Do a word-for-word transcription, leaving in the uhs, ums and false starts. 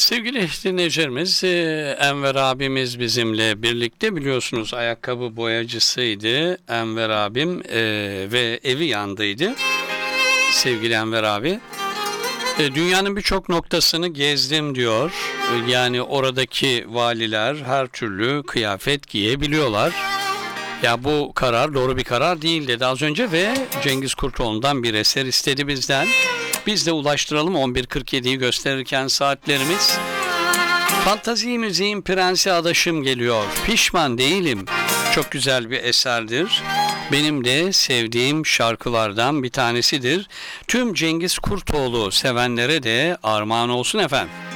Sevgili dinleyicilerimiz, e, Enver abimiz bizimle birlikte, biliyorsunuz ayakkabı boyacısıydı Enver abim e, ve evi yandıydı. Sevgili Enver abi, e, dünyanın birçok noktasını gezdim diyor. E, yani oradaki valiler her türlü kıyafet giyebiliyorlar. Ya bu karar doğru bir karar değil dedi az önce ve Cengiz Kurtoğlu'ndan bir eser istedi bizden. Biz de ulaştıralım. on bir kırk yediyi gösterirken saatlerimiz. Fantazi müziğin prensi adaşım geliyor. Pişman değilim. Çok güzel bir eserdir. Benim de sevdiğim şarkılardan bir tanesidir. Tüm Cengiz Kurtoğlu sevenlere de armağan olsun efendim.